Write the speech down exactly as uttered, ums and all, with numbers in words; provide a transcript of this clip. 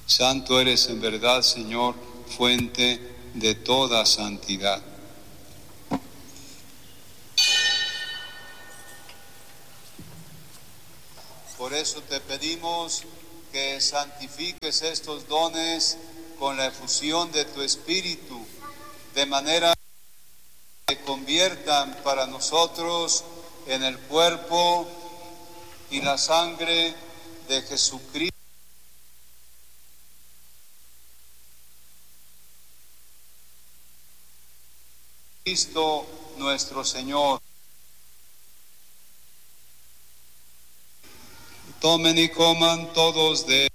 Santo eres en verdad, Señor, fuente de toda santidad. Por eso te pedimos que santifiques estos dones con la efusión de tu Espíritu, de manera que se conviertan para nosotros en el cuerpo y la sangre de Jesucristo, Cristo nuestro Señor. Tomen y coman todos de